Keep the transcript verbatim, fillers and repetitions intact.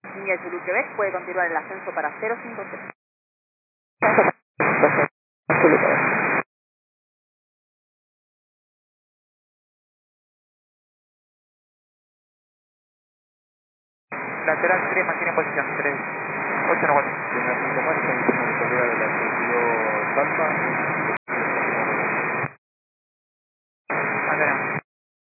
Línea Zulu Quebec puede continuar el ascenso para cero cinco tres. Lateral tres, mantiene posición tres, ocho cuatro.